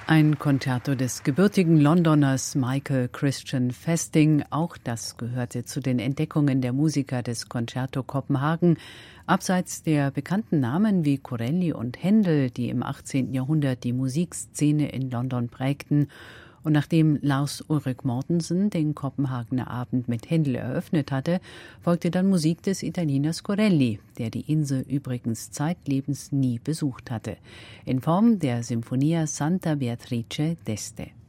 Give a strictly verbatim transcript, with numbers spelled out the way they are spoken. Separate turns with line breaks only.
Ein Concerto des gebürtigen Londoners Michael Christian Festing. Auch das gehörte zu den Entdeckungen der Musiker des Concerto Kopenhagen. Abseits der bekannten Namen wie Corelli und Händel, die im achtzehnten Jahrhundert die Musikszene in London prägten. Und nachdem Lars Ulrik Mortensen den Kopenhagener Abend mit Händel eröffnet hatte, folgte dann Musik des Italieners Corelli, der die Insel übrigens zeitlebens nie besucht hatte, in Form der Sinfonia Santa Beatrice d'Este.